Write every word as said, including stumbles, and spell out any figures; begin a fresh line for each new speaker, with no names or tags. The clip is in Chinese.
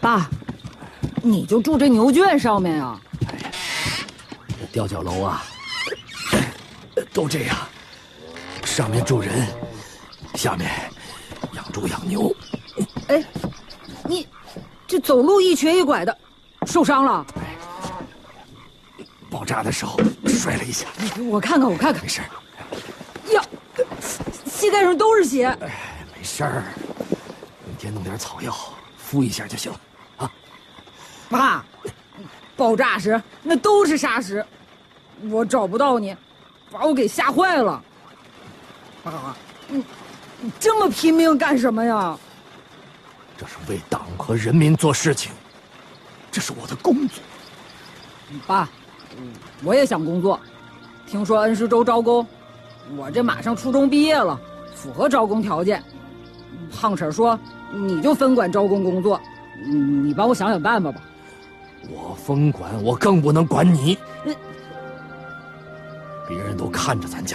爸，你就住这牛圈上面啊？
哎，这吊脚楼啊，都这样，上面住人，下面养猪养牛。
哎，你这走路一瘸一拐的，受伤了？
爆炸的时候摔了一下。
我看看，我看看，
没事。
呀，膝盖上都是血。
哎，没事儿，明天弄点草药敷一下就行了啊。
爸，爆炸时那都是沙石，我找不到你，把我给吓坏了。爸，你你这么拼命干什么呀？
这是为党和人民做事情，这是我的工作。
爸，我也想工作，听说恩施州招工，我这马上初中毕业了，符合招工条件。胖婶说你就分管招工工作，你帮我想想办法吧。
我分管，我更不能管你。别人都看着咱家